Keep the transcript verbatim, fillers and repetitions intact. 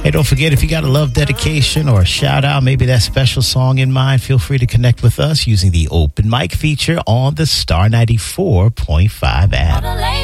Hey, don't forget, if you got a love dedication or a shout out, maybe that special song in mind, feel free to connect with us using the open mic feature on the Star ninety-four point five app.